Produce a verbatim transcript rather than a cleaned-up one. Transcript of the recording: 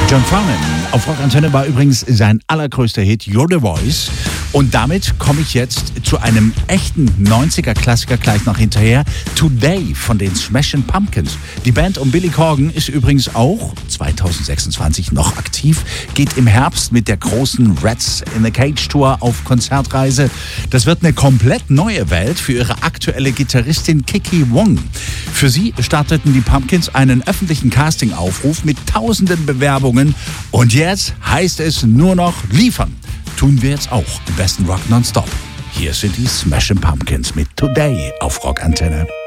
John Farnham auf Rock Antenne war übrigens sein allergrößter Hit, You're the Voice. Und damit komme ich jetzt zu einem echten neunziger-Klassiker gleich noch hinterher. Today von den Smashing Pumpkins. Die Band um Billy Corgan ist übrigens auch zwanzig sechsundzwanzig noch aktiv, geht im Herbst mit der großen Rats in the Cage Tour auf Konzertreise. Das wird eine komplett neue Welt für ihre aktuelle Gitarristin Kiki Wong. Für sie starteten die Pumpkins einen öffentlichen Casting-Aufruf mit tausenden Bewerbungen und jetzt heißt es nur noch liefern. Tun wir jetzt auch im besten Rock nonstop. Hier sind die Smashing Pumpkins mit Today auf Rock Antenne.